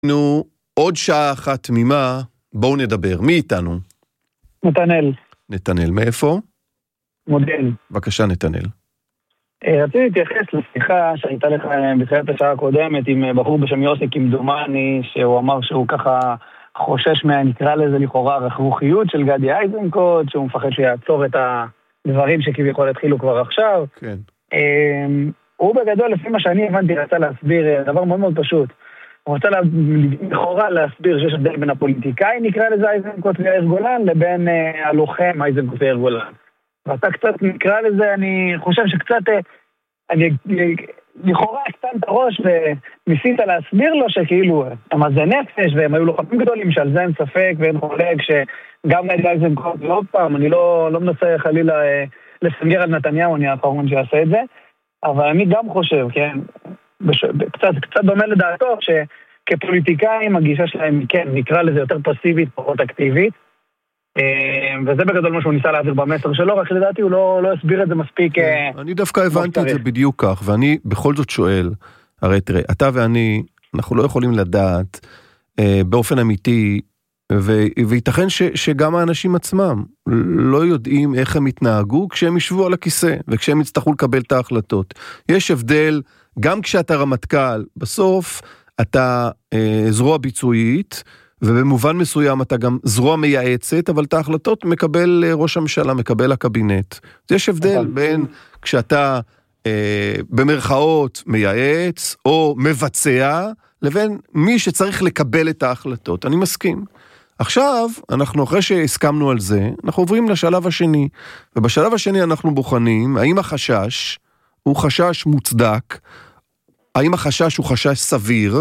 נו, עוד שעה אחת תמימה, בואו נדבר. מי איתנו? נתנאל. נתנאל, מאיפה? מודיעין. בבקשה, נתנאל. רציתי להתייחס לשיחה שהייתה לך בתחילת השעה הקודמת עם בחור בשם יוסי כמדומני, שהוא אמר שהוא ככה חושש נקרא לזה לכאורה רכרוכיות של גדי איזנקוט, שהוא מפחד שיעצור את הדברים שכביכול התחילו כבר עכשיו. כן. הוא בגדול, לפי מה שאני הבנתי, רצה להסביר דבר מאוד מאוד פשוט. הוא רצה לכאורה להסביר שיש הבדל בין הפוליטיקאי, נקרא לזה איזנקוט ויאיר גולן, לבין הלוחם איזנקוט ויאיר גולן. ואתה קצת נקרא לזה, אני חושב שקצת, אני לכאורה הקטן את הראש וניסית להסביר לו שכאילו הם עזי נפש והם היו לוחמים גדולים, שעל זה אין ספק ואין חולק שגם גדי איזנקוט, ועוד פעם, אני לא מנסה חלילה לסנגר על נתניהו, אני האחרון שיעשה את זה, אבל אני גם חושב, כן, קצת דומה לדעתו, שכפוליטיקאים הגישה שלהם, כן, נקרא לזה יותר פסיבית, פחות אקטיבית, וזה בגדול מה שהוא ניסה להעביר במסר שלו, רק שלדעתי הוא לא הסביר את זה מספיק. אני דווקא הבנתי את זה בדיוק כך, ואני בכל זאת שואל, הרי תראה, אתה ואני, אנחנו לא יכולים לדעת באופן אמיתי, וייתכן שגם האנשים עצמם לא יודעים איך הם יתנהגו כשהם ישבו על הכיסא, וכשהם יצטרכו לקבל את ההחלטות. יש הבדל, גם כשאתה רמטכ"ל, בסוף אתה זרוע ביצועית, ובמובן מסוים אתה גם זרוע מייעצת, אבל את ההחלטות מקבל ראש הממשלה, מקבל הקבינט. יש הבדל בין כשאתה במרכאות מייעץ, או מבצע, לבין מי שצריך לקבל את ההחלטות. אני מסכים. עכשיו, אנחנו אחרי שהסכמנו על זה, אנחנו עוברים לשלב השני, ובשלב השני אנחנו בוחנים, האם החשש הוא חשש מוצדק, האם החשש הוא חשש סביר,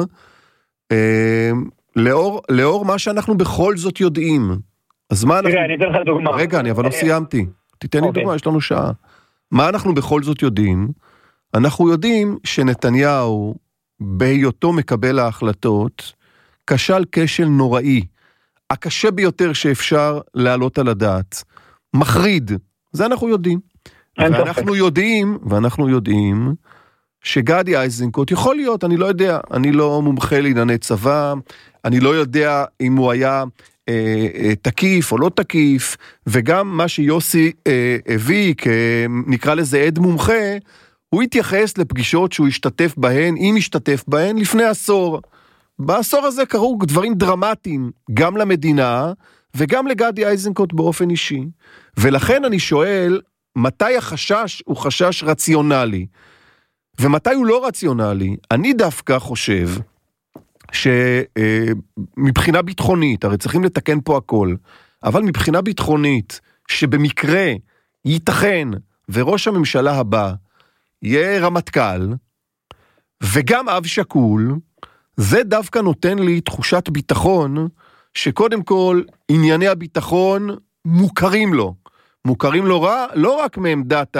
לאור מה שאנחנו בכל זאת יודעים. אז מה אנחנו... רגע, אני אתן לך דוגמה. רגע, אבל לא סיימתי. תיתן לי דוגמה, יש לנו שעה. מה אנחנו בכל זאת יודעים? אנחנו יודעים שנתניהו, בהיותו מקבל ההחלטות, כשל כשל נוראי, הקשה ביותר שאפשר להעלות על הדעת. מחריד. זה אנחנו יודעים. ואנחנו יודעים שגדי איזנקוט יכול להיות, אני לא יודע, אני לא מומחה לענייני צבא, אני לא יודע אם הוא היה תקיף או לא תקיף, וגם מה שיוסי הביא, נקרא לזה עד מומחה, הוא התייחס לפגישות שהוא השתתף בהן, אם השתתף בהן, לפני עשור. בעשור הזה קרו דברים דרמטיים, גם למדינה, וגם לגדי איזנקוט באופן אישי. ולכן אני שואל, מתי החשש הוא חשש רציונלי? ומתי הוא לא רציונלי? אני דווקא חושב שמבחינה ביטחונית, הרי צריכים לתקן פה הכל, אבל מבחינה ביטחונית, שבמקרה ייתכן וראש הממשלה הבא יהיה רמטכ"ל, וגם אב שכול, זה דווקא נותן לי תחושת ביטחון, שקודם כל ענייני הביטחון מוכרים לו. מוכרים לו לא רק מעמדת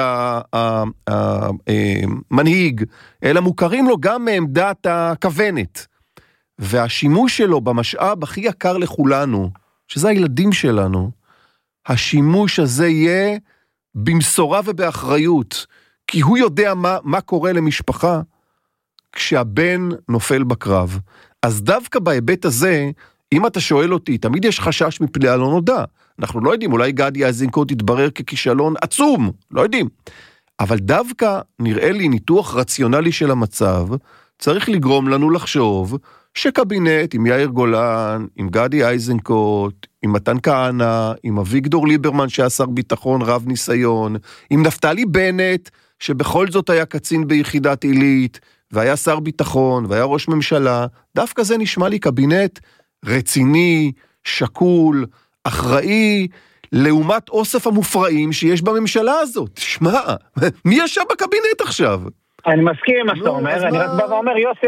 המנהיג, אלא מוכרים לו גם מעמדת הכוונת. והשימוש שלו במשאב הכי יקר לכולנו, שזה הילדים שלנו, השימוש הזה יהיה במשורה ובאחריות, כי הוא יודע מה קורה למשפחה כשהבן נופל בקרב. אז דווקא בהיבט הזה, אם אתה שואל אותי, תמיד יש חשש מפני הלא נודע. אנחנו לא יודעים, אולי גדי איזנקוט יתברר ככישלון עצום, לא יודעים. אבל דווקא נראה לי ניתוח רציונלי של המצב, צריך לגרום לנו לחשוב שקבינט עם יאיר גולן, עם גדי איזנקוט, עם מתן כהנא, עם אביגדור ליברמן שהיה שר ביטחון רב ניסיון, עם נפתלי בנט, שבכל זאת היה קצין ביחידת עילית, והיה שר ביטחון, והיה ראש ממשלה, דווקא זה נשמע לי קבינט רציני, שקול, אחראי, לעומת אוסף המופרעים שיש בממשלה הזאת. שמע, מי ישב בקבינט עכשיו? אני מסכים עם מה שאתה אומר, אני רק בא ואומר, יוסי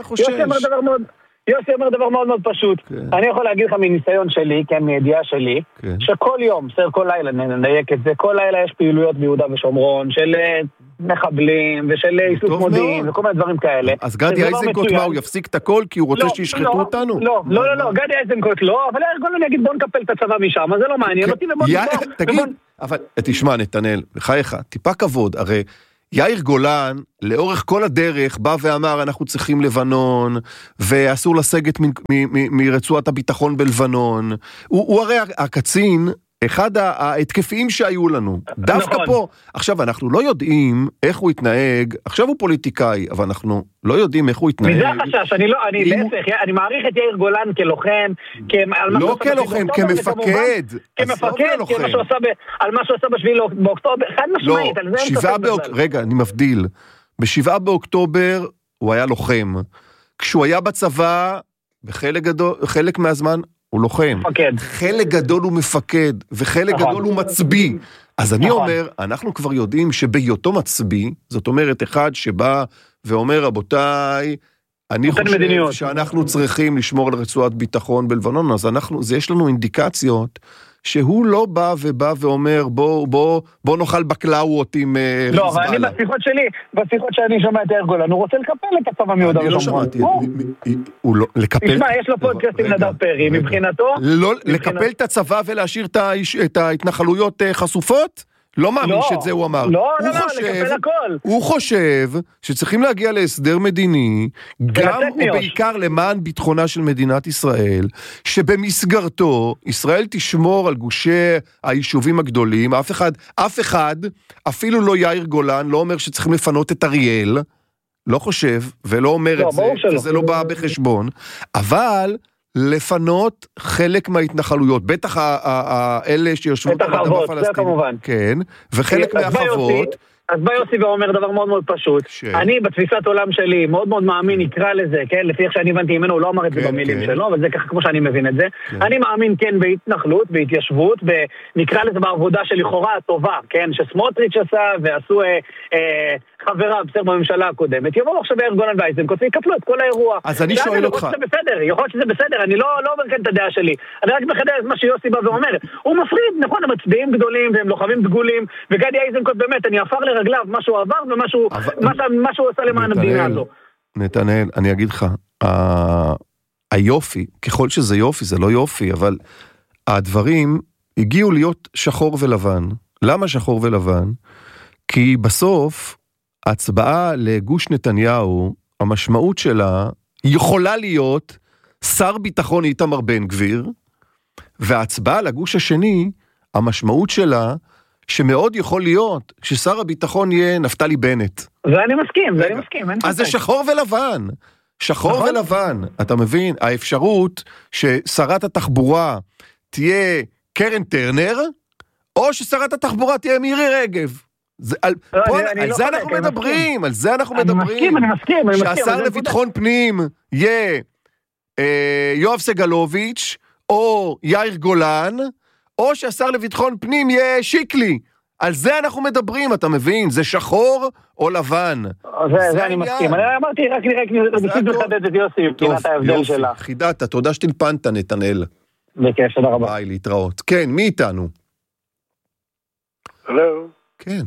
אומר דבר מאוד מאוד פשוט. אני יכול להגיד לך מניסיון שלי, כן, מידיעה שלי, שכל יום, כל לילה, נדייק את זה, כל לילה יש פעילויות ביהודה ושומרון, של מחבלים, ושל איסוף מודיעין, וכל מיני דברים כאלה. אז גדי איזנקוט מה, הוא יפסיק את הכל, כי הוא רוצה שישחטו אותנו? לא, גדי איזנקוט לא, אבל הארגון אני אגיד, בוא נקפל את הצבא משם, אז זה לא מעניין אותי, תגיד, אבל תשמע נתנאל, בחייך, טיפה כבוד, הרי יאיר גולן, לאורך כל הדרך, בא ואמר, אנחנו צריכים לבנון, ואסור לסגת מרצועת הביטחון בלבנון. הוא הרי הקצין, אחד ההתקפיים שהיו לנו, דווקא פה. עכשיו, אנחנו לא יודעים איך הוא התנהג, עכשיו הוא פוליטיקאי, אבל אנחנו לא יודעים איך הוא התנהג. מזה החשש, אני מעריך את יאיר גולן כלוחם, לא כלוחם, כמפקד. כמפקד, על מה שהוא עשה בשביל באוקטובר, חד משמעית, על זה אין ספק בכלל. רגע, אני מבדיל. ב7 באוקטובר הוא היה לוחם. כשהוא היה בצבא, בחלק מהזמן, הוא לוחם. מפקד. חלק גדול הוא מפקד, וחלק גדול הוא מצביא. אז אני אומר, אנחנו כבר יודעים שבהיותו מצביא, זאת אומרת, אחד שבא ואומר, רבותיי, אני חושב שאנחנו צריכים לשמור על רצועת ביטחון בלבנון, אז יש לנו אינדיקציות שהוא לא בא ואומר, בוא נאכל בקלאוות עם חיזבאללה. לא, אבל אני בשיחות שאני שומע את יאיר גולן, הוא רוצה לקפל את הצבא מיהודה ושומרון. תשמע, יש לו פודקאסט עם נדב פרי, מבחינתו... לקפל את הצבא ולהשאיר את ההתנחלויות חשופות? לא מאמין שאת זה הוא אמר. לא, לקפל הכל. הוא חושב שצריכים להגיע להסדר מדיני, גם ובעיקר למען ביטחונה של מדינת ישראל, שבמסגרתו ישראל תשמור על גושי היישובים הגדולים, אף אחד, אפילו לא יאיר גולן, לא אומר שצריכים לפנות את אריאל, לא חושב, ולא אומר את זה, וזה לא בא בחשבון, אבל... לפנות חלק מההתנחלויות, בטח האלה שיושבות על אדמה פלסטינית, כן, וחלק מהחוות. אז בא יוסי ואומר דבר מאוד מאוד פשוט, אני בתפיסת עולם שלי מאוד מאוד מאמין, נקרא לזה, כן, לפי איך שאני הבנתי ממנו, הוא לא אמר את זה במילים שלו, אבל זה ככה כמו שאני מבין את זה, אני מאמין כן בהתנחלות, בהתיישבות, נקרא לזה בעבודה שלכאורה הטובה, כן, שסמוטריץ' עשה ועשו חברה בסדר בממשלה הקודמת, יבואו עכשיו יאיר גולן ואיזנקוט ויקפלו את כל האירוע. אז אני שואל אותך. יכול להיות שזה בסדר, אני לא אומר כאן את הדעה שלי, אני רק מחדד את מה שיוסי בא ואומר, הוא מפריד, נכון, הם מצביעים גדולים והם לוחמים דגולים, וגדי איזנקוט באמת, אני אפר לרגליו מה שהוא עבר ומה שהוא עשה למען המדינה הזו. נתנאל, אני אגיד לך, היופי, ככל שזה יופי, זה לא יופי, אבל הדברים הגיעו להיות שחור ולבן. למה שחור ולבן? כי בסוף, ההצבעה לגוש נתניהו, המשמעות שלה יכולה להיות שר ביטחון איתמר בן גביר, וההצבעה לגוש השני, המשמעות שלה, שמאוד יכול להיות ששר הביטחון יהיה נפתלי בנט. ואני מסכים. אז זה שחור ולבן. שחור ולבן. אתה מבין? האפשרות ששרת התחבורה תהיה קרן טרנר, או ששרת התחבורה תהיה מירי רגב. על זה אנחנו מדברים, אני מסכים. שהשר לביטחון פנים יהיה יואב סגלוביץ' או יאיר גולן, או שהשר לביטחון פנים יהיה שיקלי. על זה אנחנו מדברים, אתה מבין? זה שחור או לבן. זה אני מסכים. אני אמרתי רק נראה לחדד את יוסי, מבחינת ההבדל שלה. חידדת, תודה שטלפנת, נתנאל. בכיף, תודה רבה. ביי, להתראות. כן, מי איתנו? הלו. כן.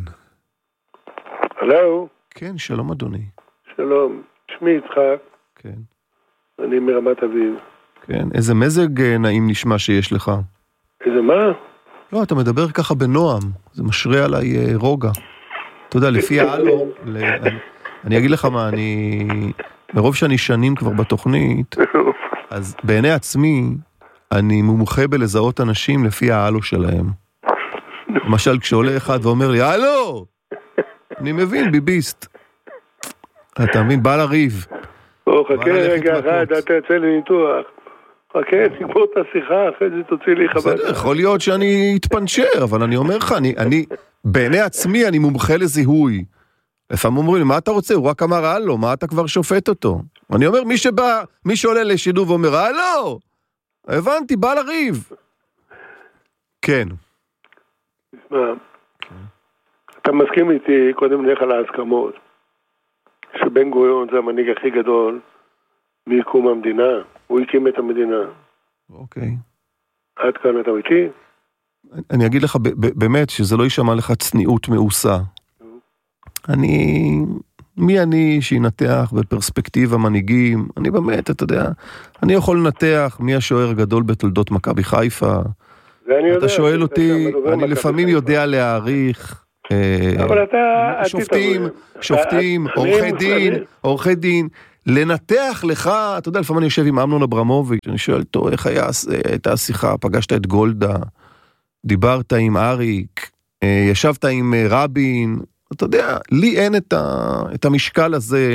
הלו. כן, שלום אדוני. שלום, שמי יצחק. כן. אני מרמת אביב. כן, איזה מזג נעים נשמע שיש לך. איזה מה? לא, אתה מדבר ככה בנועם, זה משרה עליי רוגע. אתה יודע, לפי הלו, אני אגיד לך מה, מרוב שאני שנים כבר בתוכנית, אז בעיני עצמי, אני מומחה בלזהות אנשים לפי ההלו שלהם. למשל, כשעולה אחד ואומר לי, הלו! אני מבין, ביביסט. אתה מבין, בא לריב. חכה רגע אחד, אתה יצא לניתוח. חכה, תגמור את השיחה, אחרי זה תוציא לי חבל. בסדר, יכול להיות שאני אתפנצ'ר, אבל אני אומר לך, בעיני עצמי אני מומחה לזיהוי. לפעמים אומרים לי, מה אתה רוצה? הוא רק אמר, הלו, מה אתה כבר שופט אותו? אני אומר, מי שעולה לשידור ואומר, הלו! הבנתי, בא לריב. כן. תשמע, אתה מסכים איתי, קודם נלך על ההסכמות, שבן גוריון זה המנהיג הכי גדול מיקום המדינה, הוא הקים את המדינה. אוקיי. עד כאן אתה איתי? אני אגיד לך באמת שזה לא יישמע לך צניעות מעושה. מי אני שינתח בפרספקטיבה מנהיגים? אני באמת, אתה יודע, אני יכול לנתח מי השוער הגדול בתולדות מכבי חיפה. אתה שואל אותי, אני לפעמים יודע להעריך אבל אתה... שופטים, עורכי דין, לנתח לך, אתה יודע, לפעמים אני יושב עם אמנון אברמוביץ', אני שואל אותו, איך הייתה השיחה, פגשת את גולדה, דיברת עם אריק, ישבת עם רבין, אתה יודע, לי אין את המשקל הזה,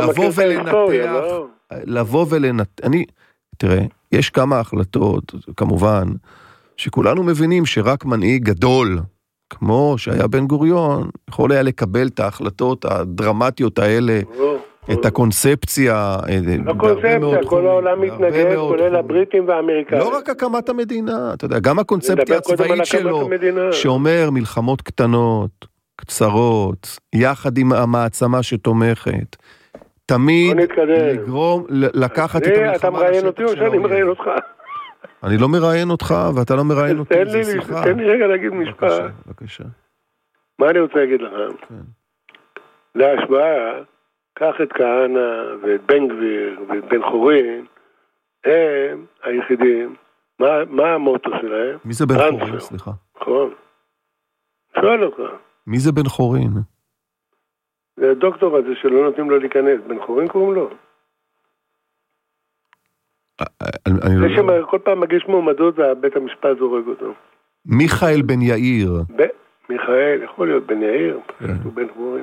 לבוא ולנתח, תראה, יש כמה החלטות, כמובן, שכולנו מבינים שרק מנהיג גדול, כמו שהיה בן גוריון, יכול היה לקבל את ההחלטות הדרמטיות האלה, את הקונספציה, כל העולם מתנגד, כולל הבריטים והאמריקאים. לא רק הקמת המדינה, אתה יודע, גם הקונספציה הצבאית שלו, שאומר מלחמות קטנות, קצרות, יחד עם המעצמה שתומכת, תמיד לגרום, לקחת את המלחמה. אתה מראיין אותי או שאני מראיין אותך? אני לא מראיין אותך, ואתה לא מראיין אותי, זה שיחה. תן לי רגע להגיד משפט. בבקשה. מה אני רוצה להגיד לך? להשוואה, קח את כהנא ואת בן גביר ואת בן חורין, הם היחידים, מה המוטו שלהם? מי זה בן חורין, סליחה? נכון. שואל אותך. מי זה בן חורין? זה הדוקטור הזה שלא נותנים לו להיכנס, בן חורין קוראים לו. זה שכל פעם מגיש מועמדות ובית המשפט זורק אותו. מיכאל בן יאיר. מיכאל, יכול להיות בן יאיר, הוא בן חורין.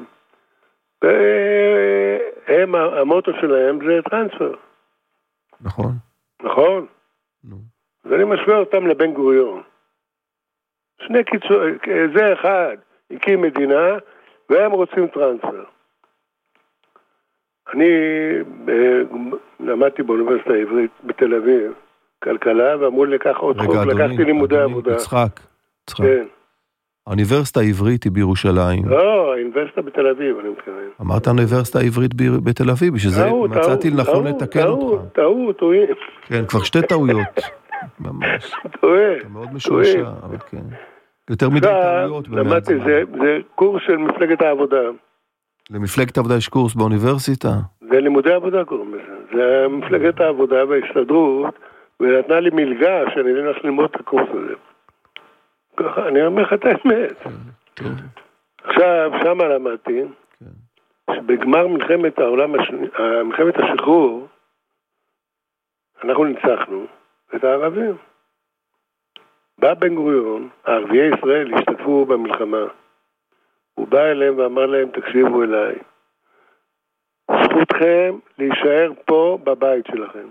והם, המוטו שלהם זה טרנספר. נכון. נכון. ואני משווה אותם לבן גוריון. שני קיצור, זה אחד, הקים מדינה, והם רוצים טרנספר. אני למדתי באוניברסיטה העברית בתל אביב, כלכלה, ואמרו לי לקח עוד חוק, לקחתי לימודי עבודה. יצחק. כן. האוניברסיטה העברית היא בירושלים. לא, האוניברסיטה בתל אביב, אני מתכוון. אמרת האוניברסיטה העברית בתל אביב, בשביל זה מצאתי לנכון לתקן אותך. טועים. כן, כבר שתי טעויות. ממש. טועה. אתה מאוד משועשע, אבל כן. יותר מדי טעויות. למדתי, זה קורס של מפלגת העבודה. למפלגת העבודה יש קורס באוניברסיטה? זה לימודי עבודה קוראים לזה. זה מפלגת העבודה וההסתדרות, ונתנה לי מלגה שאני אלך ללמוד את הקורס הזה. ככה, אני אומר לך את האמת. עכשיו, שמה למדתי, שבגמר מלחמת העולם, מלחמת השחרור, אנחנו ניצחנו את הערבים. בא בן גוריון, הערביי ישראל השתתפו במלחמה. הוא בא אליהם ואמר להם, תקשיבו אליי. זכותכם להישאר פה בבית שלכם.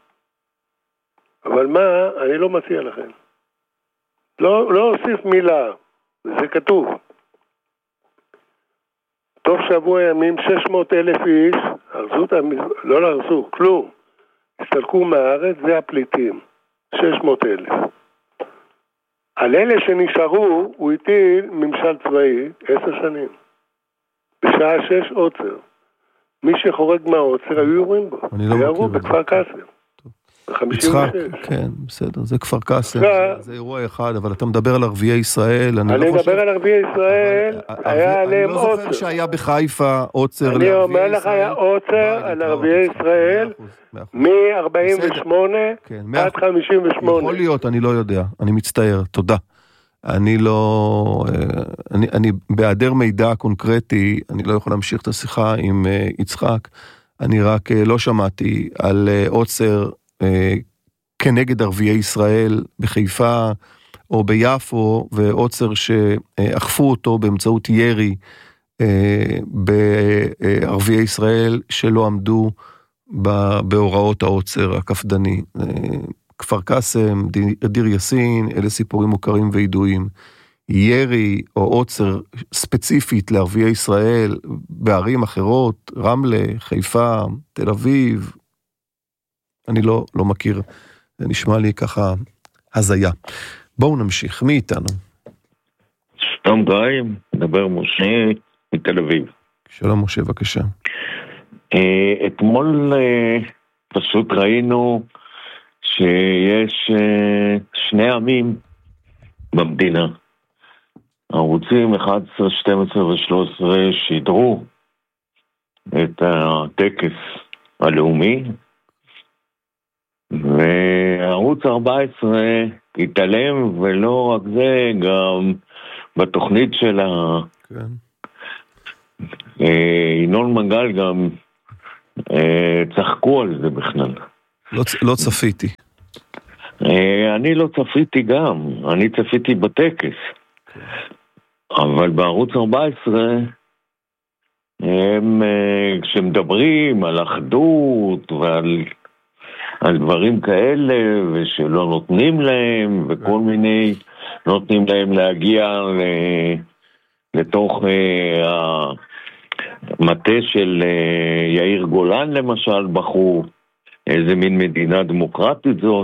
אבל מה, אני לא מציע לכם. לא אוסיף מילה, וזה כתוב. תוך שבוע ימים 600,000 איש, לא להרסו, כלום. הסתלקו מהארץ, זה הפליטים. 600,000. על אלה שנשארו, הוא הטיל ממשל צבאי 10 שנים. בשעה 6 עוצר. מי שחורג מהעוצר, היו יורים בו. אני לא מכיר. ירו בכפר קאסם. יצחק, כן, בסדר, זה כפר קאסם, זה אירוע אחד, אבל אתה מדבר על ערביי ישראל, אני מדבר על ערביי ישראל, היה עליהם עוצר. אני לא זוכר שהיה בחיפה עוצר לערביי ישראל. ישראל. אני אומר לך, היה עוצר על ערביי ישראל, מ-48 עד 58. יכול להיות, אני לא יודע, אני מצטער, תודה. אני לא, אני בהיעדר מידע קונקרטי, אני לא יכול להמשיך את השיחה עם יצחק, אני רק לא שמעתי על עוצר כנגד ערביי ישראל בחיפה או ביפו, ועוצר שאכפו אותו באמצעות ירי בערביי ישראל שלא עמדו בהוראות העוצר הקפדני. כפר קאסם, דיר יאסין, אלה סיפורים מוכרים וידועים. ירי או עוצר ספציפית לערביי ישראל בערים אחרות, רמלה, חיפה, תל אביב, אני לא מכיר, זה נשמע לי ככה הזיה. בואו נמשיך, מי איתנו? שלום גריים, מדבר משה מתל אביב. שלום משה, בבקשה. אתמול פשוט ראינו שיש שני עמים במדינה. ערוצים 11, 12 ו-13 שידרו את הטקס הלאומי, וערוץ 14 התעלם, ולא רק זה, גם בתוכנית של ינון מגל גם צחקו על זה בכלל. לא צפיתי. אני לא צפיתי גם, אני צפיתי בטקס. אבל בערוץ 14 הם כשמדברים על אחדות ועל דברים כאלה ושלא נותנים להם וכל מיני, נותנים להם להגיע לתוך המטה של יאיר גולן למשל, בחרו איזה מין מדינה דמוקרטית זאת.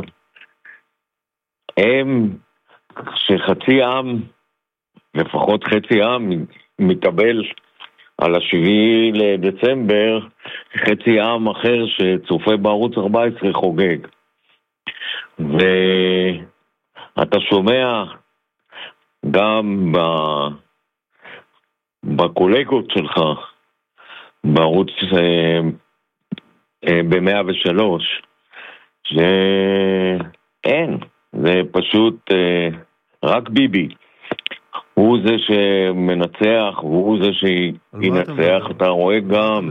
הם שחצי עם, לפחות חצי עם, מקבל על 7 לדצמבר, חצי עם אחר שצופה בערוץ 14 חוגג. ואתה שומע גם בקולגות שלך, בערוץ ב-103, שאין, זה פשוט רק ביבי. הוא זה שמנצח, והוא זה שינצח. אתה רואה גם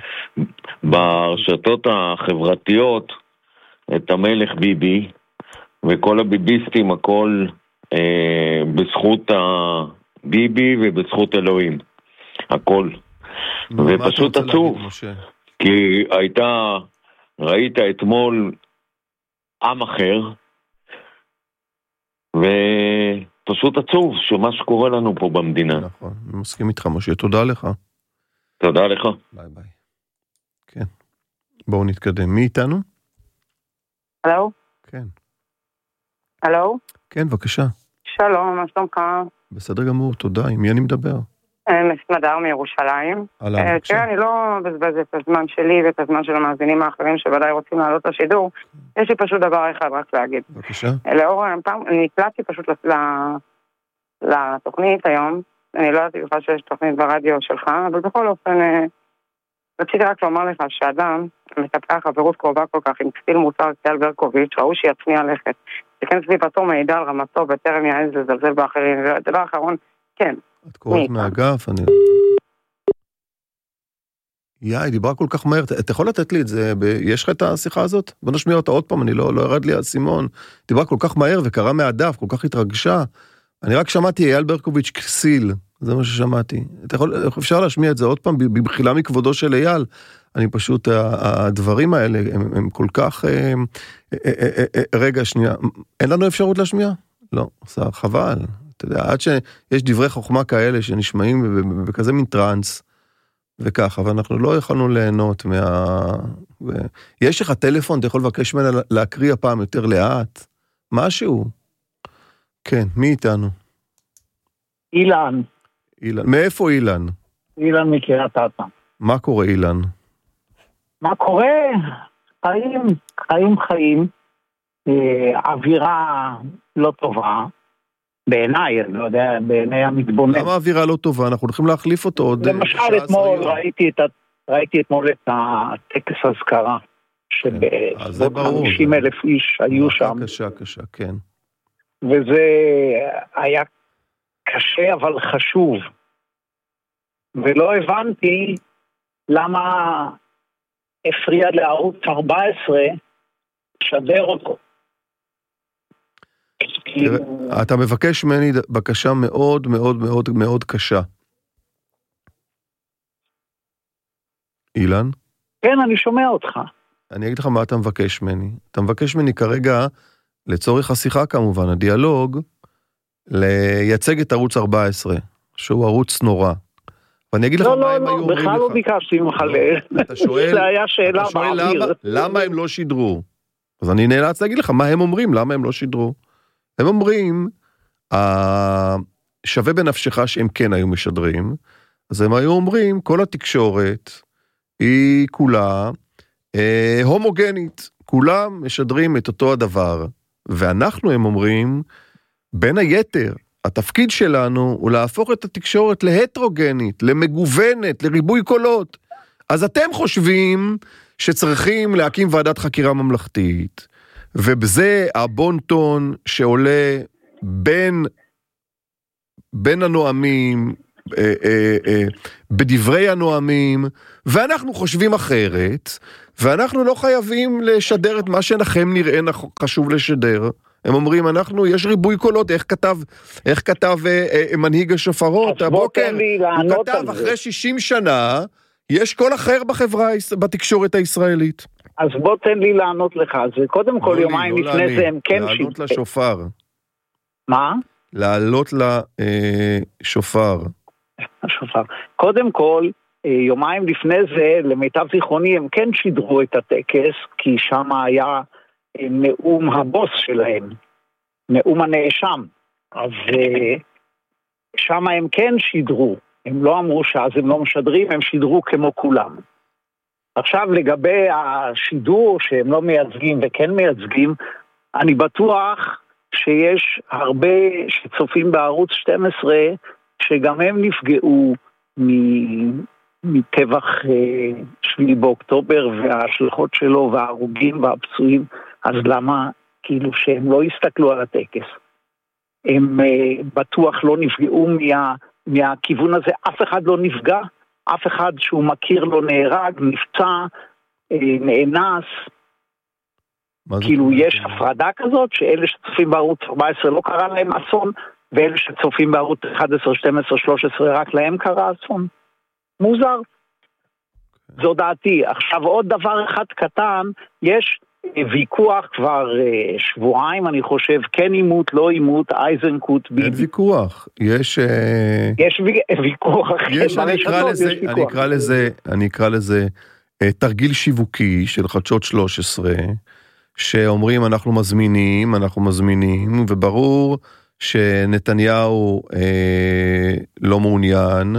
ברשתות החברתיות את המלך ביבי, וכל הביביסטים, הכל בזכות הביבי ובזכות אלוהים. הכל. ופשוט עצוב. כי ראית אתמול עם אחר, ופשוט עצוב שמה שקורה לנו פה במדינה. נכון, אני מסכים איתך, משה, תודה לך. תודה לך. ביי ביי. כן. בואו נתקדם. מי איתנו? הלו? כן. הלו? כן, בבקשה. שלום, מה שלומך? בסדר גמור, תודה. עם מי אני מדבר? מסמדר מירושלים. בבקשה. אני לא מבזבז את הזמן שלי ואת הזמן של המאזינים האחרים שוודאי רוצים לעלות לשידור. יש לי פשוט דבר אחד רק להגיד. בבקשה. לאור, אני נקלטתי פשוט לתוכנית היום. אני לא יודעת בכלל שיש תוכנית ברדיו שלך, אבל בכל אופן רציתי רק לומר לך שאדם מטפח חברות קרובה כל כך עם סטיל מוצר קהל ברקוביץ', ראו שיצניע לכת. שכן סביבתו מעידה על רמתו בטרם יעז לזלזל באחרים. ודבר האחרון, כן. את קוראת מהאגף, אני... היא דיברה כל כך מהר, אתה יכול לתת לי את זה, יש לך את השיחה הזאת? בוא נשמיע אותה עוד פעם, אני לא ירד לי על סימון, דיברה כל כך מהר וקרא מהדף, כל כך התרגשה, אני רק שמעתי אייל ברקוביץ' כסיל, זה מה ששמעתי, אפשר להשמיע את זה עוד פעם, במחילה מכבודו של אייל, אני פשוט, הדברים האלה הם כל כך, רגע שנייה, אין לנו אפשרות להשמיע? לא, חבל. אתה יודע, עד שיש דברי חוכמה כאלה שנשמעים בכזה מין טרנס וככה, ואנחנו לא יכולנו ליהנות יש לך טלפון, אתה יכול לבקש ממנה להקריא הפעם יותר לאט? משהו? כן, מי איתנו? אילן. מאיפה אילן? אילן מקריית אתא. מה קורה אילן? מה קורה? חיים. אווירה לא טובה. בעיניי, אני לא יודע, בעיני המתבונן. למה האווירה לא טובה? אנחנו הולכים להחליף אותו עוד... למשל, אתמול ראיתי אתמול את הטקס הזכרה, שבסביבות 50,000 איש היו שם. קשה, כן. וזה היה קשה אבל חשוב. ולא הבנתי למה הפריע לערוץ 14 שדר אותו. אתה מבקש ממני בקשה מאוד מאוד מאוד מאוד קשה. אילן? כן, אני שומע אותך. אני אגיד לך מה אתה מבקש ממני. אתה מבקש ממני כרגע, לצורך השיחה כמובן, הדיאלוג, לייצג את ערוץ 14, שהוא ערוץ נורא. ואני אגיד לך מה הם היו אומרים לך. בכלל לא ביקשתי ממך, זה היה שאלה באוויר. למה הם לא שידרו? אז אני נאלץ להגיד לך מה הם אומרים, למה הם לא שידרו. הם אומרים, שווה בנפשך שהם כן היו משדרים, אז הם היו אומרים, כל התקשורת היא כולה הומוגנית, כולם משדרים את אותו הדבר, ואנחנו, הם אומרים, בין היתר, התפקיד שלנו הוא להפוך את התקשורת להטרוגנית, למגוונת, לריבוי קולות. אז אתם חושבים שצריכים להקים ועדת חקירה ממלכתית, ובזה הבון טון שעולה בין הנואמים, בדברי הנואמים, ואנחנו חושבים אחרת, ואנחנו לא חייבים לשדר את מה שלכם נראה חשוב לשדר. הם אומרים, יש ריבוי קולות, איך כתב מנהיג השופרות הבוקר, הוא כתב אחרי 60 שנה, יש קול אחר בתקשורת הישראלית. אז בוא תן לי לענות לך, זה קודם כל יומיים לפני זה הם כן לענות לשופר. מה? לעלות לשופר. השופר. קודם כל, יומיים לפני זה, למיטב זיכרוני, הם כן שידרו את הטקס, כי שם היה נאום הבוס שלהם, נאום הנאשם. אז שם הם כן שידרו. הם לא אמרו שאז הם לא משדרים, הם שידרו כמו כולם. עכשיו לגבי השידור שהם לא מייצגים וכן מייצגים, אני בטוח שיש הרבה שצופים בערוץ 12 שגם הם נפגעו מטבח 7 באוקטובר וההשלכות שלו וההרוגים והפצועים, אז למה כאילו שהם לא הסתכלו על הטקס? הם בטוח לא נפגעו מהכיוון הזה, אף אחד לא נפגע, אף אחד שהוא מכיר לא נהרג, נפצע, נאנס, כאילו יש הפרדה כזאת, שאלה שצופים בערוץ 14 לא קרה להם אסון, ואלה שצופים בערוץ 11, 12, 13 רק להם קרה אסון. מוזר. זו דעתי. עכשיו עוד דבר אחד קטן, יש ויכוח כבר שבועיים, אני חושב, כן אימות, לא אימות, אייזנקוט, ביבי. אין ויכוח. יש ויכוח. אני אקרא לזה תרגיל שיווקי של חדשות 13, שאומרים אנחנו מזמינים, וברור שנתניהו לא מעוניין,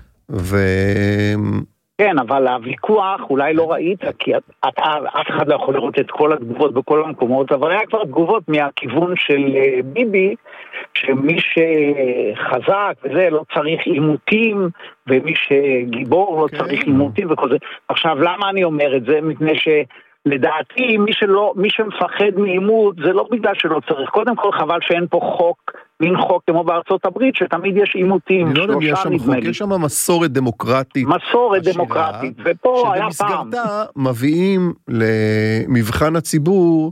כן, אבל הוויכוח אולי לא ראית, כי אף אחד לא יכול לראות את כל התגובות בכל המקומות, אבל היה כבר תגובות מהכיוון של ביבי, שמי שחזק וזה לא צריך עימותים, ומי שגיבור לא צריך עימותים וכל זה. עכשיו, למה אני אומר את זה? מפני שלדעתי, מי שמפחד מעימות, זה לא בגלל שלא צריך. קודם כל, חבל שאין פה מין חוק כמו בארצות הברית, שתמיד יש עימותים. אני לא יודע אם יש שם חוק, יש שם מסורת דמוקרטית. ופה היה פעם. שבמסגרתה מביאים למבחן הציבור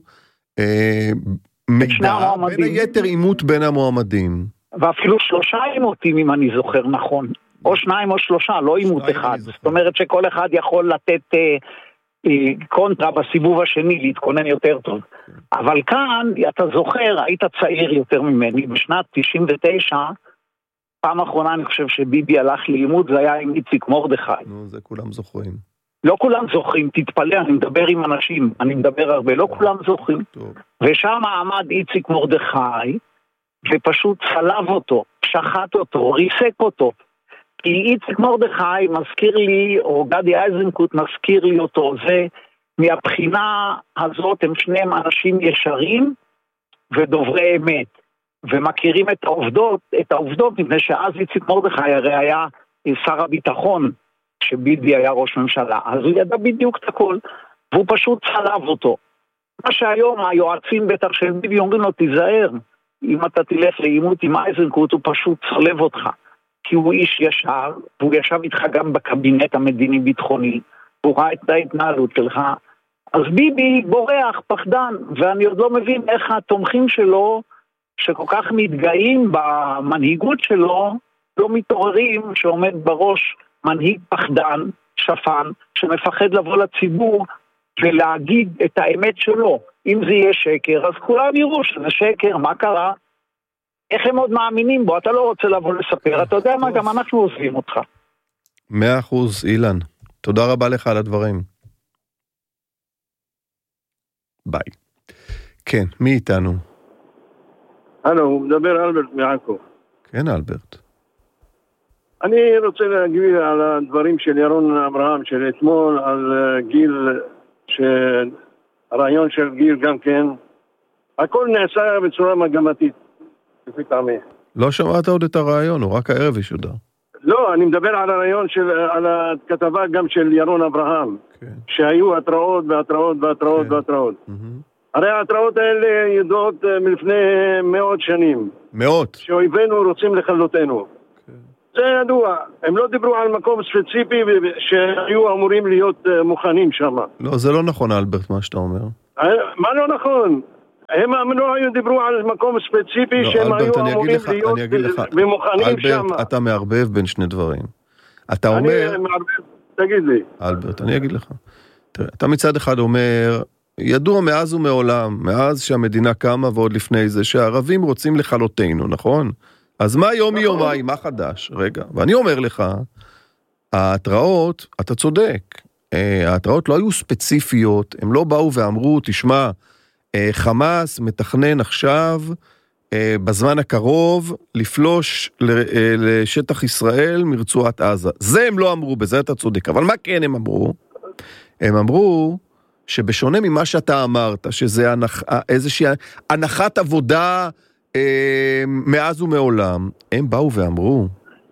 מידע, בין היתר עימות בין המועמדים. ואפילו 3 עימותים, אם אני זוכר נכון. או 2 או 3, לא עימות אחד. זאת אומרת שכל אחד יכול לתת קונטרה בסיבוב השני, להתכונן יותר טוב. אבל כאן, אתה זוכר, היית צעיר יותר ממני, בשנת 99, פעם האחרונה אני חושב שביבי הלך לעימות, זה היה עם איציק מרדכי. נו, זה כולם זוכרים. לא כולם זוכרים, תתפלא, אני מדבר עם אנשים, אני מדבר הרבה, לא כולם זוכרים. ושם עמד איציק מרדכי, ופשוט צלב אותו, שחט אותו, ריסק אותו. כי איציק מרדכי מזכיר לי, או גדי אייזנקוט מזכיר לי אותו, זה מהבחינה הזאת הם שניהם אנשים ישרים ודוברי אמת, ומכירים את העובדות מפני שאז איציק מרדכי הרי היה שר הביטחון, שביבי היה ראש ממשלה, אז הוא ידע בדיוק את הכל, והוא פשוט צלב אותו. מה שהיום היועצים בטח של ביבי אומרים לו, תיזהר, אם אתה תלך לעימות עם אייזנקוט, הוא פשוט צלב אותך. כי הוא איש ישר, והוא ישב איתך גם בקבינט המדיני-ביטחוני, הוא ראה את ההתנהלות שלך, אז ביבי בורח, פחדן, ואני עוד לא מבין איך התומכים שלו, שכל כך מתגאים במנהיגות שלו, לא מתעוררים שעומד בראש מנהיג פחדן, שפן, שמפחד לבוא לציבור ולהגיד את האמת שלו. אם זה יהיה שקר, אז כולם יראו שזה שקר, מה קרה? איך הם עוד מאמינים בו? אתה לא רוצה לבוא לספר, אתה יודע מה, גם אנחנו עוזבים אותך. 100% אילן, תודה רבה לך על הדברים. ביי. כן, מי איתנו? הלו, הוא מדבר אלברט מעכו. כן, אלברט. אני רוצה להגיד על הדברים של ירון אברהם, של אתמול, על גיל, הרעיון של גיל גם כן. הכל נעשה בצורה מגמתית. לא שמעת עוד את הרעיון, הוא רק הערב ישודר. לא, אני מדבר על הרעיון על הכתבה גם של ירון אברהם, שהיו התראות והתראות והתראות והתראות. הרי ההתראות האלה ידועות מלפני מאות שנים. מאות. שאויבינו רוצים לכלותנו. זה ידוע. הם לא דיברו על מקום ספציפי שהיו אמורים להיות מוכנים שם. לא, זה לא נכון, אלברט, מה שאתה אומר. מה לא נכון? הם לא היו דיברו על מקום ספציפי שהם היו אמורים להיות ומוכנים שם. אלברט, אתה מערבב בין שני דברים. אתה אומר... אני מערבב, תגיד לי. אלברט, אני אגיד לך. תראה, אתה מצד אחד אומר, ידוע מאז ומעולם, מאז שהמדינה קמה ועוד לפני זה, שהערבים רוצים לכלותנו, נכון? אז מה יום מיומיים, מה חדש? רגע, ואני אומר לך, ההתראות, אתה צודק, ההתראות לא היו ספציפיות, הם לא באו ואמרו, תשמע, חמאס מתכנן עכשיו, בזמן הקרוב, לפלוש לשטח ישראל מרצועת עזה. זה הם לא אמרו, בזה אתה צודק, אבל מה כן הם אמרו? הם אמרו שבשונה ממה שאתה אמרת, שזה איזושהי הנחת עבודה מאז ומעולם, הם באו ואמרו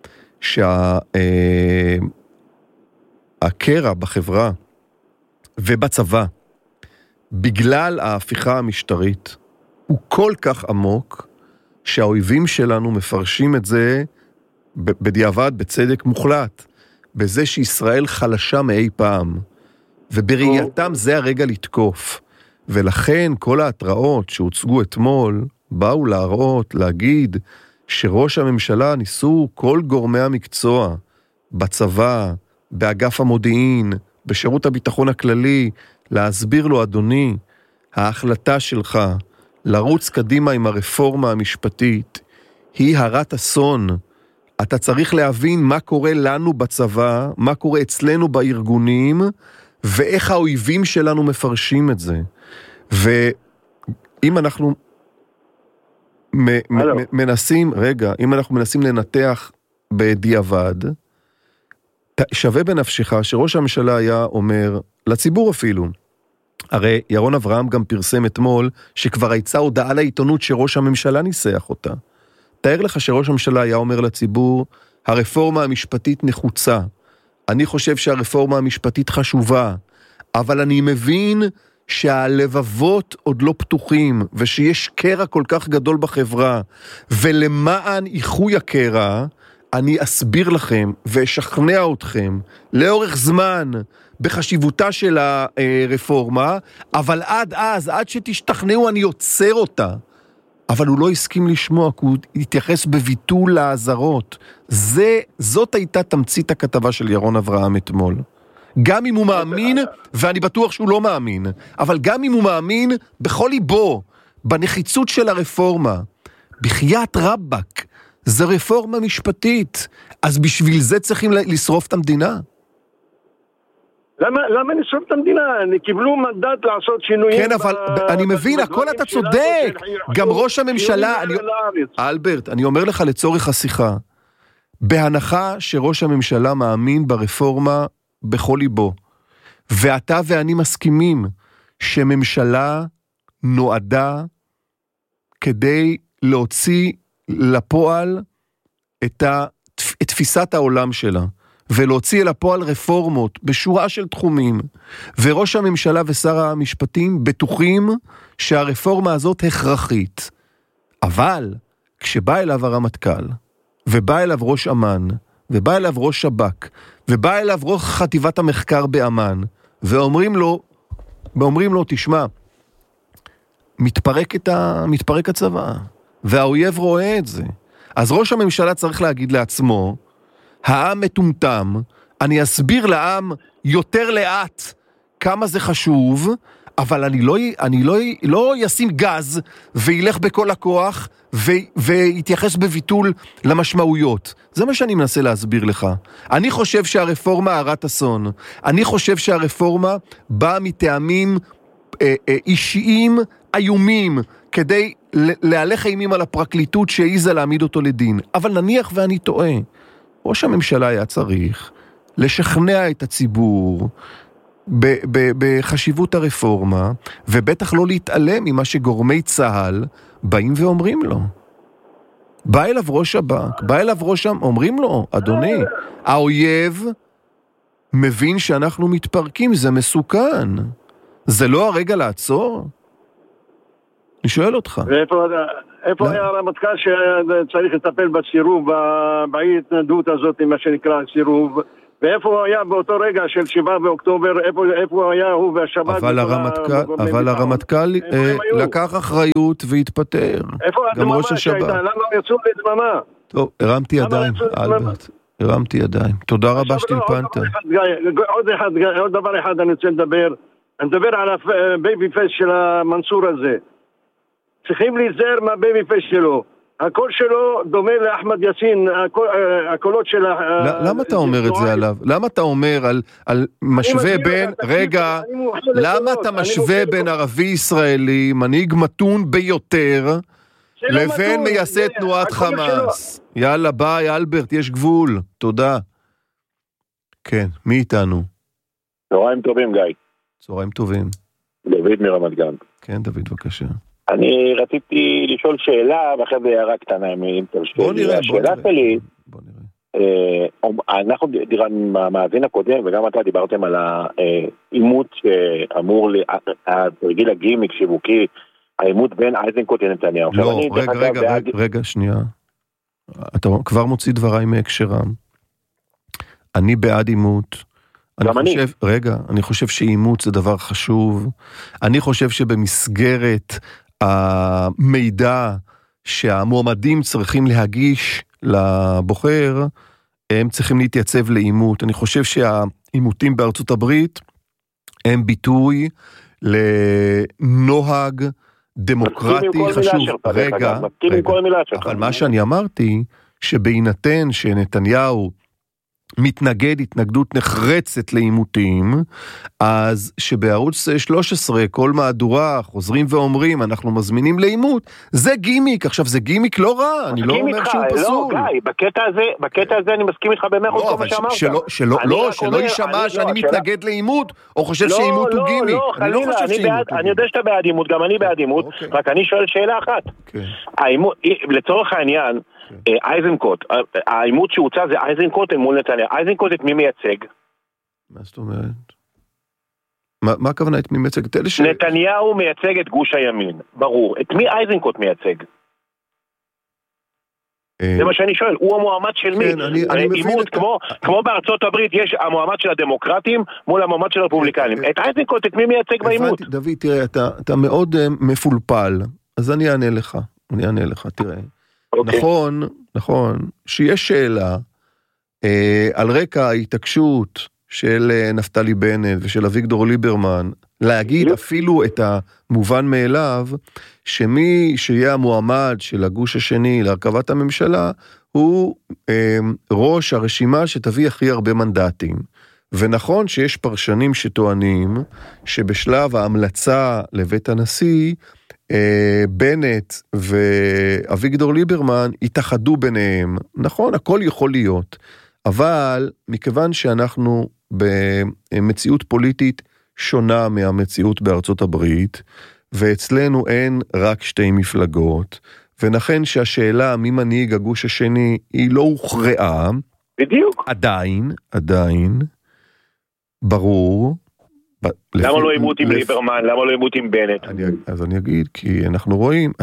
שהקרע בחברה ובצבא, בגלל ההפיכה המשטרית, הוא כל כך עמוק, שהאויבים שלנו מפרשים את זה בדיעבד, בצדק מוחלט, בזה שישראל חלשה מאי פעם, ובראייתם זה הרגע לתקוף. ולכן כל ההתראות שהוצגו אתמול, באו להראות, להגיד, שראש הממשלה ניסו כל גורמי המקצוע, בצבא, באגף המודיעין, בשירות הביטחון הכללי, להסביר לו, אדוני, ההחלטה שלך, לרוץ קדימה עם הרפורמה המשפטית, היא הרת אסון. אתה צריך להבין מה קורה לנו בצבא, מה קורה אצלנו בארגונים, ואיך האויבים שלנו מפרשים את זה. ואם אנחנו מנסים, אם אנחנו מנסים לנתח בדיעבד, שווה בנפשך שראש הממשלה היה אומר, לציבור אפילו, הרי ירון אברהם גם פרסם אתמול, שכבר יצאה הודעה לעיתונות שראש הממשלה ניסח אותה. תאר לך שראש הממשלה היה אומר לציבור, הרפורמה המשפטית נחוצה, אני חושב שהרפורמה המשפטית חשובה, אבל אני מבין שהלבבות עוד לא פתוחים, ושיש קרע כל כך גדול בחברה, ולמען איחוי הקרע, אני אסביר לכם ואשכנע אתכם לאורך זמן בחשיבותה של הרפורמה, אבל עד שתשתכנעו אני יוצר אותה. אבל הוא לא הסכים לשמוע, כי הוא התייחס בביטול לעזרות. זאת הייתה תמצית הכתבה של ירון אברהם אתמול. גם אם הוא מאמין, ואני בטוח שהוא לא מאמין, אבל גם אם הוא מאמין בכל ליבו, בנחיצות של הרפורמה, בחיית רבק, זה רפורמה משפטית, אז בשביל זה צריכים לשרוף את המדינה? למה לשרוף את המדינה? קיבלו מנדט לעשות שינויים. כן, אבל אני מבין, הכל אתה צודק. גם ראש הממשלה, אלברט, אני אומר לך לצורך השיחה, בהנחה שראש הממשלה מאמין ברפורמה בכל ליבו, ואתה ואני מסכימים שממשלה נועדה כדי להוציא לפועל את תפיסת העולם שלה, ולהוציא אל הפועל רפורמות בשורה של תחומים, וראש הממשלה ושר המשפטים בטוחים שהרפורמה הזאת הכרחית. אבל כשבא אליו הרמטכ"ל, ובא אליו ראש אמ"ן, ובא אליו ראש שב"כ, ובא אליו ראש חטיבת המחקר באמ"ן, ואומרים לו, תשמע, מתפרק הצבא, והאויב רואה את זה. אז ראש הממשלה צריך להגיד לעצמו, העם מטומטם, אני אסביר לעם יותר לאט כמה זה חשוב, אבל אני לא ישים גז וילך בכל הכוח ויתייחס בביטול למשמעויות. זה מה שאני מנסה להסביר לך. אני חושב שהרפורמה הרת אסון. אני חושב שהרפורמה באה מטעמים אישיים איומים, כדי להלך אימים על הפרקליטות שהעיזה להעמיד אותו לדין. אבל נניח ואני טועה. ראש הממשלה היה צריך לשכנע את הציבור בחשיבות הרפורמה, ובטח לא להתעלם ממה שגורמי צה"ל באים ואומרים לו. בא אליו ראש שב"כ, בא אליו אומרים לו, אדוני, האויב מבין שאנחנו מתפרקים, זה מסוכן. זה לא הרגע לעצור? שואל אותך. איפה היה הרמטכ"ל שצריך לטפל בסירוב, בהתנגדות הזאת, מה שנקרא סירוב, ואיפה הוא היה באותו רגע של 7 באוקטובר, איפה היה הוא והשב"כ? אבל הרמטכ"ל לקח אחריות והתפטר. איפה הדממה שהייתה? למה יצאו לדממה? טוב, הרמתי ידיים, אלברט. הרמתי ידיים. תודה רבה שטלפנת. עוד דבר אחד אני רוצה לדבר. אני מדבר על הבייבי פייס של המנסור הזה. צריכים להיזהר מהבייבי פייס שלו. הקול שלו דומה לאחמד יאסין, הקולות של... למה אתה אומר את זה עליו? למה אתה אומר על משווה בין... רגע, למה אתה משווה בין ערבי ישראלי, מנהיג מתון ביותר, לבין מייסד תנועת חמאס? יאללה, ביי, אלברט, יש גבול. תודה. כן, מי איתנו? צהריים טובים, גיא. צהריים טובים. דוד מרמת גן. כן, דוד, בבקשה. אני רציתי לשאול שאלה, ואחרי זה הערה קטנה, אם תרשו. בוא נראה. השאלה שלי, אנחנו דיברנו מהמאזין הקודם, וגם אתה דיברתם על האימות שאמור, התרגיל הגימיק שיווקי, האימות בין איזנקוט לנתניהו. לא, רגע, שנייה. אתה כבר מוציא דבריי מהקשרם. אני בעד אימות. אני חושב שאימות זה דבר חשוב. אני חושב שבמסגרת המידע שהמועמדים צריכים להגיש לבוחר, הם צריכים להתייצב לאימות. אני חושב שהאימותים בארצות הברית הם ביטוי לנוהג דמוקרטי חשוב. רגע, אבל מה שאני אמרתי, שבהינתן שנתניהו מתנגד התנגדות נחרצת לאימותים, אז שבערוץ 13 כל מהדורה חוזרים ואומרים אנחנו מזמינים לאימות, זה גימיק. עכשיו זה גימיק לא רע, אני לא אומר שהוא פסול. לא, גיא, בקטע הזה אני מסכים איתך במאה אחוז מה שאמרת. שלא יישמע שאני מתנגד לאימות, או חושב שאימות הוא גימיק. אני לא חושב שאימות. אני יודע שאתה בעד אימות, גם אני בעד אימות, רק אני שואל שאלה אחת. לצורך העניין, איזנקוט, האימות שהוצא זה איזנקוט מול נתניהו. איזנקוט את מי מייצג? מה זאת אומרת? מה הכוונה את מי מייצג? נתניהו מייצג את גוש הימין, ברור. את מי איזנקוט מייצג? זה מה שאני שואל, הוא המועמד של מי? אימות, כמו בארצות הברית יש המועמד של הדמוקרטים מול המועמד של הרפובליקנים. את איזנקוט את מי מייצג באימות? דוד, תראה, אתה מאוד מפולפל, אז אני אענה לך, תראה. נכון, שיש שאלה על רקע ההתעקשות של נפתלי בנט ושל אביגדור ליברמן, להגיד אפילו את המובן מאליו, שמי שיהיה המועמד של הגוש השני להרכבת הממשלה, הוא ראש הרשימה שתביא הכי הרבה מנדטים. ונכון שיש פרשנים שטוענים שבשלב ההמלצה לבית הנשיא, בנט ואביגדור ליברמן התאחדו ביניהם. נכון, הכל יכול להיות, אבל מכיוון שאנחנו במציאות פוליטית שונה מהמציאות בארצות הברית, ואצלנו אין רק שתי מפלגות, ונכן שהשאלה מי מנהיג הגוש השני היא לא הוכרעה, בדיוק. עדיין, ברור, למה לא אימות עם ליברמן? למה לא אימות עם בנט? אז אני אגיד, כי אנחנו רואים,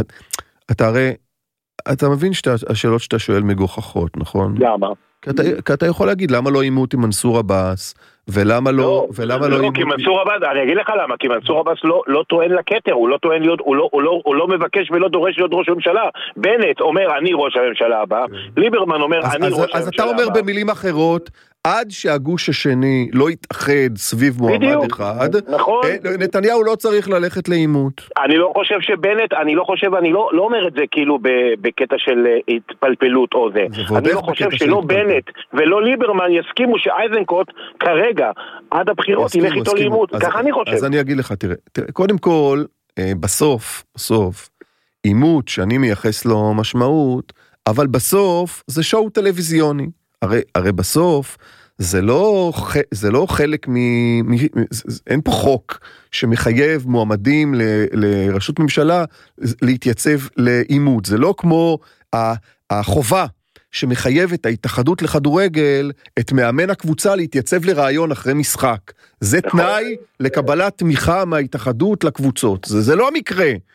אתה מבין שהשאלות שאתה שואל מגוחכות, נכון? למה? כי אתה יכול להגיד, למה לא אימות עם מנסור עבאס, ולמה לא אימות... כי מנסור עבאס, אני אגיד לך למה, כי מנסור עבאס לא טוען לכתר, הוא לא טוען להיות, הוא לא מבקש ולא דורש להיות ראש הממשלה. בנט אומר, אני ראש הממשלה הבא, ליברמן אומר, אני ראש הממשלה הבא. אז אתה אומר במילים אחרות, עד שהגוש השני לא יתאחד סביב מועמד אחד, נכון. נתניהו לא צריך ללכת לאימות. אני לא חושב שבנט, אני לא אומר את זה כאילו בקטע של התפלפלות או זה. אני לא חושב שלא בנט ולא ליברמן יסכימו שאייזנקוט כרגע, עד הבחירות, ילך איתו לאימות. ככה אני חושב. אז אני אגיד לך, תראה, קודם כל, בסוף, אימות שאני מייחס לו משמעות, אבל בסוף זה שואו טלוויזיוני. הרי בסוף זה לא חלק אין פה חוק שמחייב מועמדים לראשות ממשלה להתייצב לאימות. זה לא כמו החובה שמחייב את ההתאחדות לכדורגל, את מאמן הקבוצה להתייצב לרעיון אחרי משחק. זה תנאי לקבלת תמיכה מההתאחדות לקבוצות. זה לא המקרה.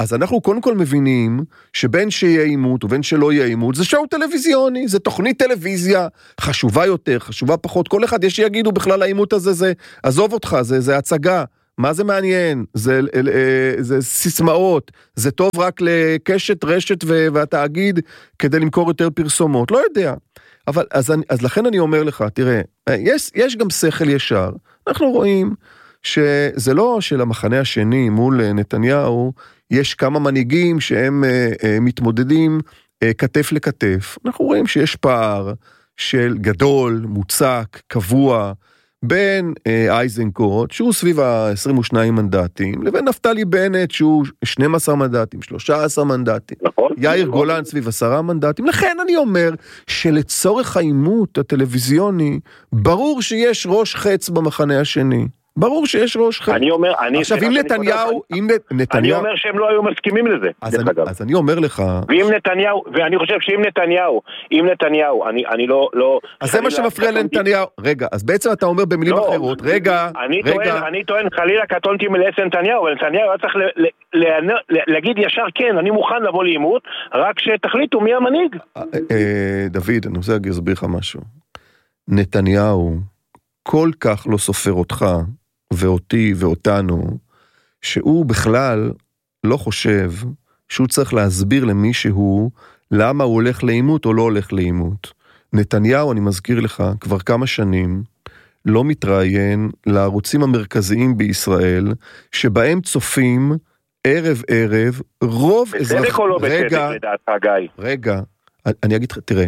אז אנחנו קודם כל מבינים שבין שיהיה עימות ובין שלא יהיה עימות, זה שואו טלוויזיוני, זה תוכנית טלוויזיה, חשובה יותר, חשובה פחות, כל אחד יש שיגידו בכלל העימות הזה, זה, עזוב אותך, זה הצגה, מה זה מעניין, זה סיסמאות, זה טוב רק לקשת, רשת והתאגיד, כדי למכור יותר פרסומות, לא יודע, אבל אז לכן אני אומר לך, תראה, יש גם שכל ישר, אנחנו רואים שזה לא של המחנה השני מול נתניהו, יש כמה מנהיגים שהם מתמודדים כתף לכתף. אנחנו רואים שיש פער של גדול, מוצק, קבוע, בין אייזנקוט, שהוא סביב ה-22 מנדטים, לבין נפתלי בנט, שהוא 12 מנדטים, 13 מנדטים, יאיר גולן סביב 10 מנדטים. לכן אני אומר שלצורך העימות הטלוויזיוני, ברור שיש ראש חץ במחנה השני. ברור שיש ראש חץ. אני אומר, עכשיו אם נתניהו, אני אומר שהם לא היו מסכימים לזה. אז אני אומר לך, ואם נתניהו, ואני חושב שאם נתניהו, אני לא... אז זה מה שמפריע לנתניהו. רגע, אז בעצם אתה אומר במילים אחרות, רגע. אני טוען חלילה קטונתי מלעץ נתניהו, אבל נתניהו היה צריך להגיד ישר כן, אני מוכן לבוא לעימות, רק שתחליטו מי המנהיג. דוד, אני רוצה להסביר לך משהו. נתניהו כל כך לא סופר אותך ואותי ואותנו, שהוא בכלל לא חושב שהוא צריך להסביר למישהו למה הוא הולך לעימות או לא הולך לעימות. נתניהו, אני מזכיר לך, כבר כמה שנים לא מתראיין לערוצים המרכזיים בישראל, שבהם צופים ערב ערב רוב אזרח... בצדק או לא בצדק לדעתך, גיא? רגע, אני אגיד לך, תראה,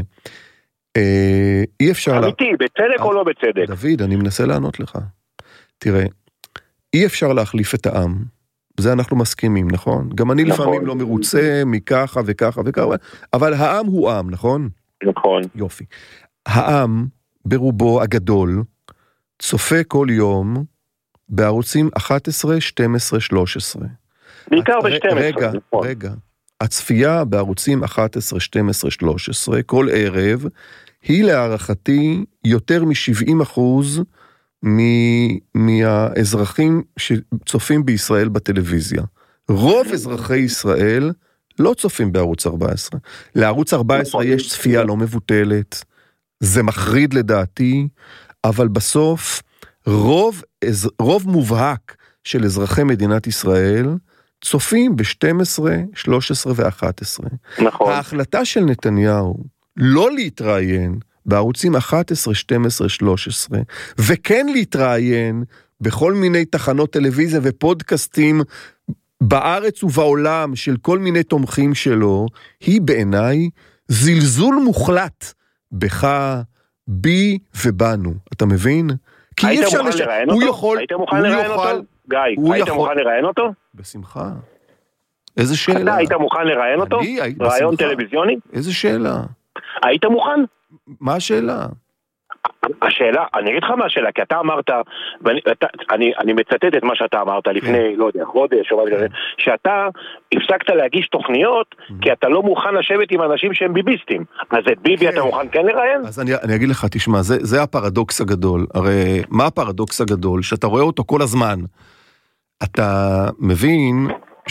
אי אפשר... אמיתי, בצדק או לא בצדק? דוד, אני מנסה לענות לך. תראה, אי אפשר להחליף את העם. זה אנחנו מסכימים, נכון? גם אני לפעמים לא מרוצה מככה וככה וככה, אבל העם הוא עם, נכון? נכון. יופי. העם, ברובו הגדול, צופה כל יום בערוצים 11, 12, 13. בעיקר ב-12. רגע. הצפייה בערוצים 11, 12, 13, כל ערב, היא להערכתי יותר מ-70% מהאזרחים שצופים בישראל בטלוויזיה. רוב אזרחי ישראל לא צופים בערוץ 14. לערוץ 14 יש צפייה לא מבוטלת, זה מחריד לדעתי, אבל בסוף רוב מובהק של אזרחי מדינת ישראל צופים ב-12, 13 ו-11. נכון. ההחלטה של נתניהו לא להתראיין בערוצים 11, 12, 13, וכן להתראיין בכל מיני תחנות טלוויזיה ופודקאסטים בארץ ובעולם של כל מיני תומכים שלו, היא בעיניי זלזול מוחלט בך, בי ובנו. אתה מבין? כי היית מוכן לראיין אותו? היית מוכן לראיין אותו? גיא, היית מוכן לראיין אותו? בשמחה. איזה שאלה? אתה היית מוכן לראיין אותו? רעיון טלוויזיוני? איזה שאלה? היית מוכן? מה השאלה? השאלה, אני אגיד לך מה השאלה, כי אתה אמרת, אני מצטט את מה שאתה אמרת לפני, לא יודע, חודש, שאתה הפסקת להגיש תוכניות, כי אתה לא מוכן לשבת עם אנשים שהם ביביסטים. אז את ביבי אתה מוכן כן לראיין? אז אני אגיד לך, תשמע, זה הפרדוקס הגדול. הרי מה הפרדוקס הגדול? שאתה רואה אותו כל הזמן. אתה מבין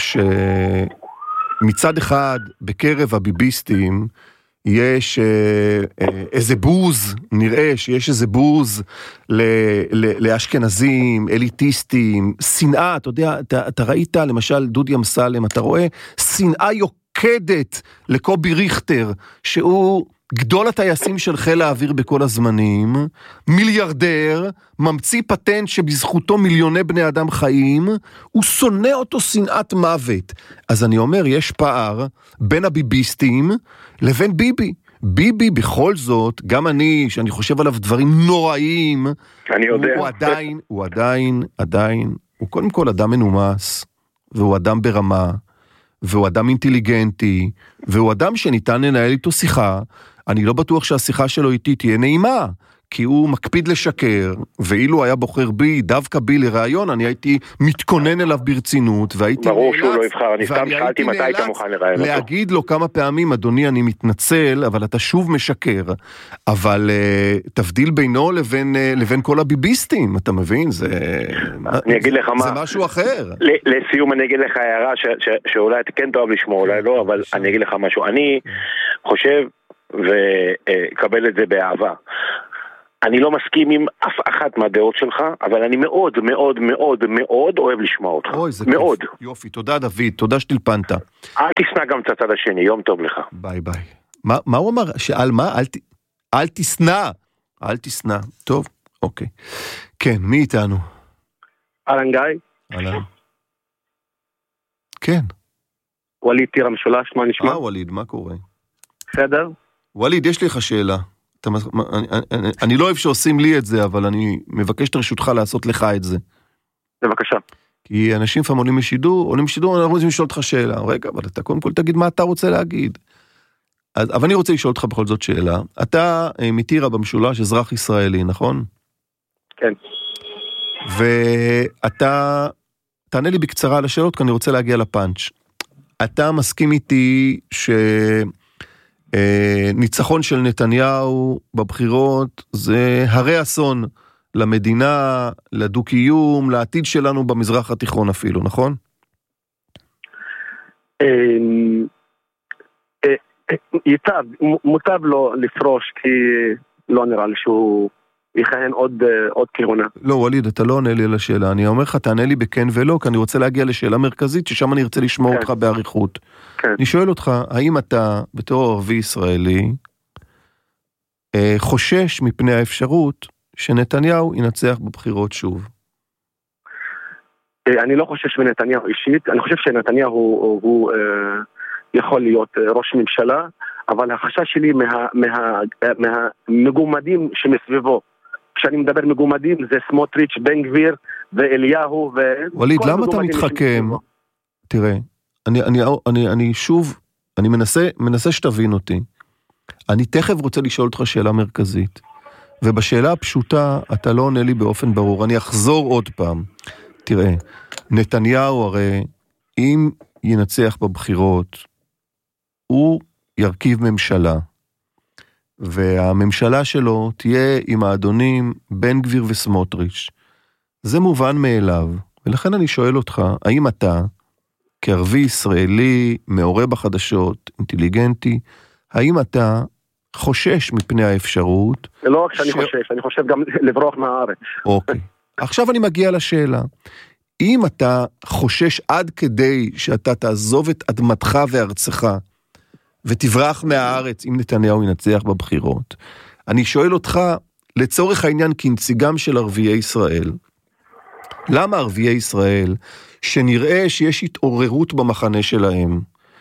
שמצד אחד, בקרב הביביסטים, יש איזה בוז, נראה שיש איזה בוז לאשכנזים, אליטיסטים, שנאה, אתה יודע, אתה ראית למשל דודי אמסלם, אתה רואה שנאה יוקדת לקובי ריכטר, שהוא גדול הטייסים של חיל האוויר בכל הזמנים, מיליארדר, ממציא פטנט שבזכותו מיליוני בני אדם חיים, הוא שונא אותו שנאת מוות. אז אני אומר, יש פער בין הביביסטים לבין ביבי. ביבי בכל זאת, גם אני, שאני חושב עליו דברים נוראיים, אני יודע. הוא עדיין, הוא קודם כל אדם מנומס, והוא אדם ברמה, והוא אדם אינטליגנטי, והוא אדם שניתן לנהל איתו שיחה. אני לא בטוח שהשיחה שלו איתי תהיה נעימה, כי הוא מקפיד לשקר, ואילו היה בוחר בי, דווקא בי לראיון, אני הייתי מתכונן אליו ברצינות, והייתי ברור שהוא לא יבחר, אני סתם שאלתי מתי היית מוכן לראיון אותו. להגיד לו כמה פעמים, אדוני, אני מתנצל, אבל אתה שוב משקר, אבל תבדיל בינו לבין כל הביביסטים, אתה מבין? אני אגיד לך מה. זה משהו אחר. לסיום אני אגיד לך הערה, שאולי אתה כן תאהב לשמוע, אולי לא, אבל אני אגיד לך משהו. אני חושב, וקבל את זה באהבה, אני לא מסכים עם אף אחת מהדעות שלך, אבל אני מאוד מאוד מאוד מאוד אוהב לשמוע אותך. אוי, זה מאוד. כיף. יופי, תודה דוד, תודה שתלפנת. אל תשנא גם את הצד השני, יום טוב לך. ביי ביי. מה הוא אמר? שאל מה? אל תשנא. אל תשנא. טוב, אוקיי. כן, מי איתנו? אהלן גיא. אהלן. כן. וליד טירה משולש, מה נשמע? וליד, מה קורה? בסדר? וליד, יש לי לך שאלה. אני לא אוהב שעושים לי את זה, אבל אני מבקש את רשותך לעשות לך את זה. בבקשה. כי אנשים פעם עולים לשידור, אנחנו רוצים לשאול אותך שאלה. רגע, אבל אתה קודם כל תגיד מה אתה רוצה להגיד. אבל אני רוצה לשאול אותך בכל זאת שאלה. אתה מטירה במשולש, אזרח ישראלי, נכון? כן. ואתה, תענה לי בקצרה על השאלות, כי אני רוצה להגיע לפאנץ'. אתה מסכים איתי ניצחון של נתניהו בבחירות זה הרי אסון למדינה, לדו-קיום, לעתיד שלנו במזרח התיכון אפילו, נכון? ייטב, מוטב לו לפרוש, כי לא נראה לי שהוא יכהן עוד כהונה. לא, וליד, אתה לא עונה לי על השאלה. אני אומר לך, תענה לי בכן ולא, כי אני רוצה להגיע לשאלה מרכזית, ששם אני ארצה לשמוע אותך בעריכות. אני שואל אותך, האם אתה, בתור ערבי ישראלי, חושש מפני האפשרות שנתניהו ינצח בבחירות שוב? אני לא חושש מנתניהו אישית, אני חושב שנתניהו הוא יכול להיות ראש ממשלה, אבל החשש שלי מהמגומדים שמסביבו. כשאני מדבר מגומדים זה סמוטריץ', בן גביר ואליהו וליד, למה אתה מתחכם? תראה, אני שוב, אני מנסה שתבין אותי. אני תכף רוצה לשאול אותך שאלה מרכזית, ובשאלה הפשוטה אתה לא עונה לי באופן ברור. אני אחזור עוד פעם. תראה, נתניהו הרי אם ינצח בבחירות, הוא ירכיב ממשלה, והממשלה שלו תהיה עם האדונים בן גביר וסמוטריץ'. זה מובן מאליו, ולכן אני שואל אותך, האם אתה, כערבי ישראלי, מעורה בחדשות, אינטליגנטי, האם אתה חושש מפני האפשרות? לא רק שאני חושש, אני חושב גם לברוח מהארץ. אוקיי. עכשיו אני מגיע לשאלה. אם אתה חושש עד כדי שאתה תעזוב את אדמתך וארצך, ותברח מהארץ אם נתניהו ינצח בבחירות, אני שואל אותך, לצורך העניין כנציגם של ערביי ישראל, למה ערביי ישראל, שנראה שיש התעוררות במחנה שלהם,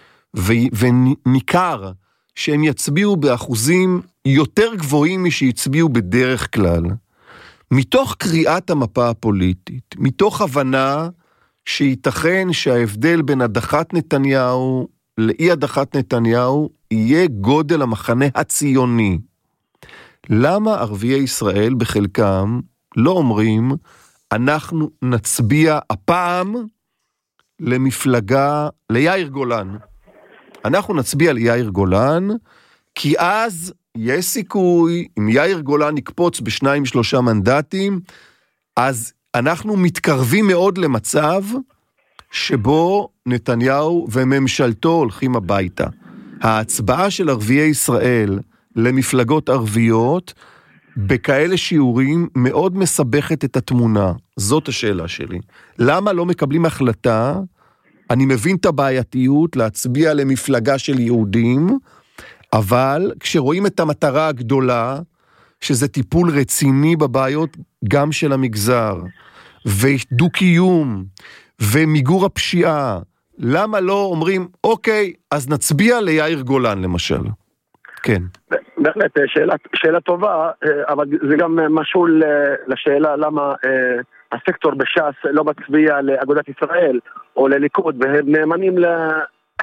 וניכר שהם יצביעו באחוזים יותר גבוהים משהצביעו בדרך כלל, מתוך קריאת המפה הפוליטית, מתוך הבנה שייתכן שההבדל בין הדחת נתניהו לאי הדחת נתניהו יהיה גודל המחנה הציוני. למה ערביי ישראל בחלקם לא אומרים, אנחנו נצביע הפעם למפלגה, ליאיר גולן. אנחנו נצביע ליאיר גולן, כי אז יש סיכוי, אם יאיר גולן יקפוץ ב2-3 מנדטים, אז אנחנו מתקרבים מאוד למצב שבו נתניהו וממשלתו הולכים הביתה. ההצבעה של ערביי ישראל למפלגות ערביות, בכאלה שיעורים מאוד מסבכת את התמונה. זאת השאלה שלי. למה לא מקבלים החלטה? אני מבין את הבעייתיות להצביע למפלגה של יהודים, אבל כשרואים את המטרה הגדולה, שזה טיפול רציני בבעיות גם של המגזר, ודו-קיום, ומיגור הפשיעה, למה לא אומרים, אוקיי, אז נצביע ליאיר גולן למשל? כן. בהחלט, שאלה טובה, אבל זה גם משהו לשאלה למה הסקטור בש"ס לא מצביע לאגודת ישראל או לליכוד, והם נאמנים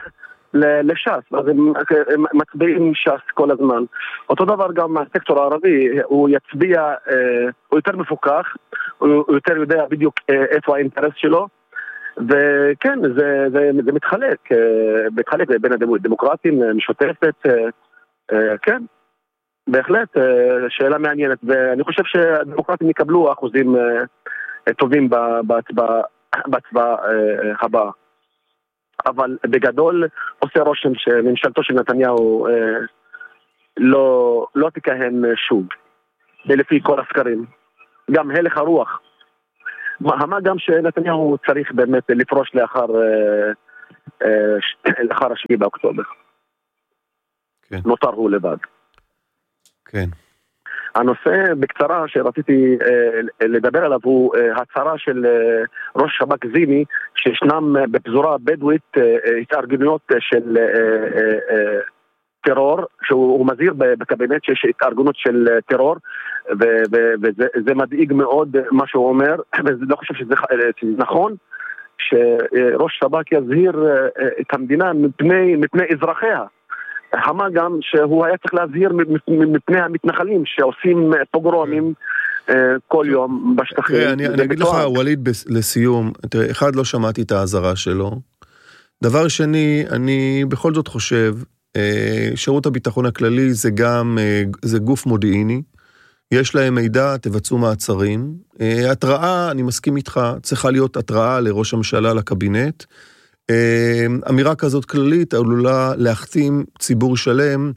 לש"ס, אז הם מצביעים ש"ס כל הזמן. אותו דבר גם מהסקטור הערבי, הוא יצביע, הוא יותר מפוקח, הוא יותר יודע בדיוק איפה האינטרס שלו, וכן, זה מתחלק בין הדמוקרטים, משותפת, כן, בהחלט, שאלה מעניינת, ואני חושב שהדמוקרטים יקבלו אחוזים טובים בהצבעה הבאה. אבל בגדול עושה רושם שממשלתו של נתניהו לא תכהן שוב, לפי כל הסקרים. גם הלך הרוח. מה גם שנתניהו צריך באמת לפרוש לאחר 7 באוקטובר. כן. נותר הוא לבד. כן. הנושא בקצרה שרציתי לדבר עליו הוא הצהרה של ראש שב"כ זיני, שישנם בפזורה הבדואית התארגנויות של טרור, שהוא מזהיר בקבינט שיש התארגנות של טרור, וזה מדאיג מאוד מה שהוא אומר, ולא חושב שזה נכון, שראש שב"כ יזהיר את המדינה מפני אזרחיה. מה גם שהוא היה צריך להזהיר מפני המתנחלים שעושים פוגרומים כל יום בשטחים. אני אגיד לך, ווליד, לסיום, אחד, לא שמעתי את ההזרה שלו. דבר שני, אני בכל זאת חושב, שירות הביטחון הכללי זה גוף מודיעיני, יש להם מידע, תבצעו מעצרים. התראה, אני מסכים איתך, צריכה להיות התראה לראש הממשלה, לקבינט. אמירה כזאת כללית עלולה להחתים ציבור שלם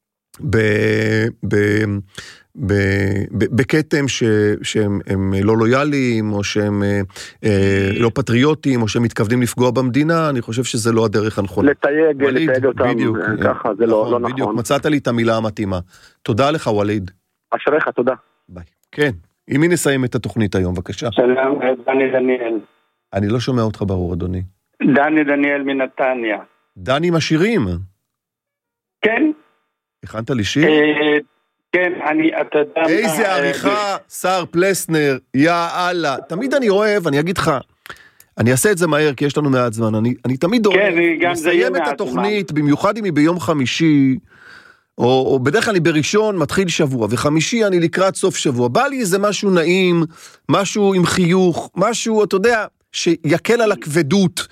בקטם שהם לא לויאליים, או שהם לא פטריוטים, או שהם מתכוונים לפגוע במדינה. אני חושב שזה לא הדרך הנכונה. לתייג אותם ככה, זה לא נכון. בדיוק, מצאת לי את המילה המתאימה. תודה לך, ווליד. אשריך, תודה. ביי. כן, עם מי נסיים את התוכנית היום, בבקשה? שלום, דני דניאל. אני לא שומע אותך ברור, אדוני. דני דניאל מנתניה. דני עם השירים? כן. הכנת לי שיר? כן, אתה יודע... איזה עריכה, שר פלסנר, יא אללה. תמיד אני אוהב, אני אגיד לך, אני אעשה את זה מהר, כי יש לנו מעט זמן. אני תמיד אוהב לסיים את התוכנית, במיוחד אם היא ביום חמישי, או בדרך כלל אני בראשון מתחיל שבוע, וחמישי אני לקראת סוף שבוע. בא לי איזה משהו נעים, משהו עם חיוך, משהו, אתה יודע, שיקל על הכבדות.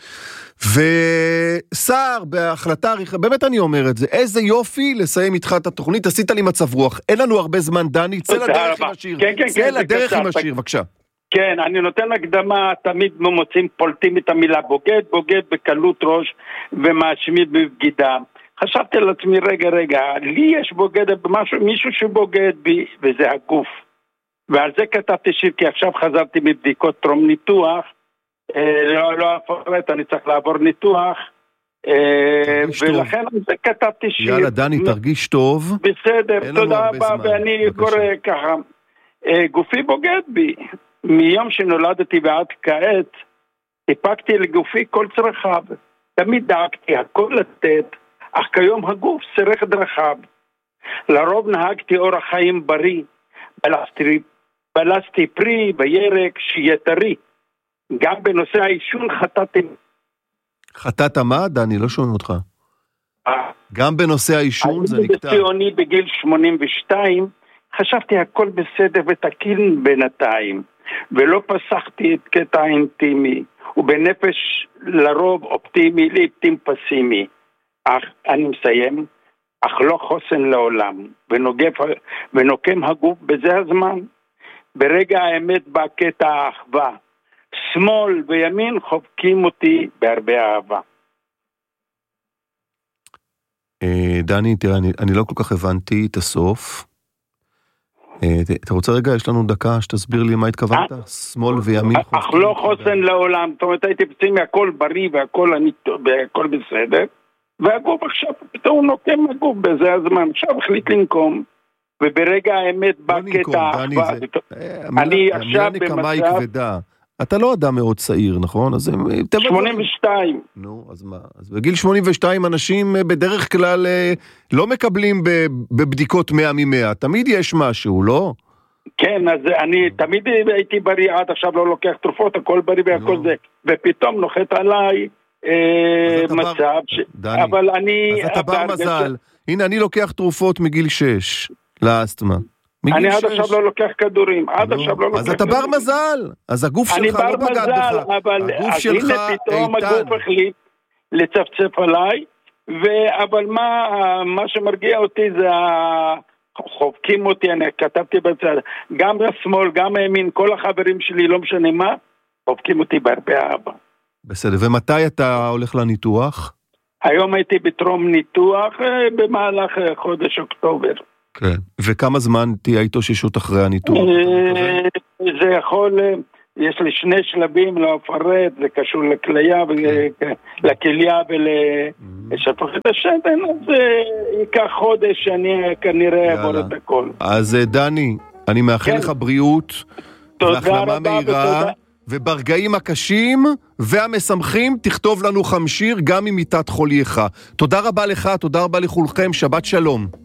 ושר בהחלטה, באמת אני אומר את זה, איזה יופי לסיים איתך את התוכנית, עשית לי מצב רוח. אין לנו הרבה זמן, דני, צא לדרך עם השיר. צא לדרך עם השיר, בבקשה. כן, אני נותן הקדמה, תמיד מוצאים, פולטים את המילה בוגד, בוגד בקלות ראש ומאשימים בבגידה. חשבתי לעצמי, רגע, לי יש בוגד מישהו שבוגד בי, וזה הגוף. ועל זה כתבתי שיר, כי עכשיו חזרתי מבדיקות טרום ניתוח, לא אפרט, אני צריך לעבור ניתוח, ולכן זה כתבתי שיר. יאללה, דני, תרגיש טוב. בסדר, תודה רבה, ואני קורא ככה. גופי בוגד בי. מיום שנולדתי ועד כעת, טיפקתי לגופי כל צרכיו. תמיד דאגתי הכל לתת, אך כיום הגוף סירך דרכיו. לרוב נהגתי אורח חיים בריא, בלסתי פרי וירק שיהיה טרי. גם בנושא העישון חטאתי. חטאת מה, דני? לא שומעים אותך. גם בנושא העישון זה נקטע. הייתי בציוני בגיל 82, חשבתי הכל בסדר ותקין בינתיים, ולא פסחתי את קטע האינטימי, ובנפש לרוב אופטימי לעתים פסימי. אך אני מסיים, אך לא חוסן לעולם, ונוקם הגוף בזה הזמן. ברגע האמת בא קטע האחווה, שמאל וימין חובקים אותי בהרבה אהבה. דני, תראה, אני לא כל כך הבנתי את הסוף. אתה רוצה רגע, יש לנו דקה שתסביר לי מה התכוונת? שמאל וימין חובקים. אך לא חוסן לעולם, זאת אומרת, הייתי פצעים הכל בריא והכל בסדר, והגוף עכשיו, פתאום נוקם הגוף בזה הזמן, עכשיו החליט לנקום, וברגע האמת בא קטע האחווה. אני עכשיו במצב... אתה לא אדם מאוד צעיר, נכון? 82. נו, אז מה? אז בגיל 82 אנשים בדרך כלל לא מקבלים בבדיקות 100 מ-100. תמיד יש משהו, לא? כן, אז אני תמיד הייתי בריא, עד עכשיו לא לוקח תרופות, הכל בריא והכל זה. ופתאום נוחת עליי מצב, אבל אני... אז אתה בר מזל. הנה, אני לוקח תרופות מגיל 6 לאסתמה. אני עד עכשיו לא לוקח כדורים, עד עכשיו לא לוקח כדורים. אז אתה בר מזל, אז הגוף שלך לא בגד בך. אבל הנה פתאום הגוף החליט לצפצף עליי, אבל מה שמרגיע אותי זה חובקים אותי, אני כתבתי בצד, גם בשמאל, גם הימין, כל החברים שלי, לא משנה מה, חובקים אותי בהרבה אהבה. בסדר, ומתי אתה הולך לניתוח? היום הייתי בטרום ניתוח במהלך חודש אוקטובר. כן, וכמה זמן תהיה התאוששות אחרי הניתוח? זה יכול, יש לי 2 שלבים, לא אפרט, זה קשור לכליה, לכליה ולשפוך את השתן, אז ייקח חודש שאני כנראה אעבור את הכל. אז דני, אני מאחל לך בריאות, והחלמה מהירה, וברגעים הקשים והמשמחים תכתוב לנו חמשיר גם ממיטת חולייך. תודה רבה לך, תודה רבה לכולכם, שבת שלום.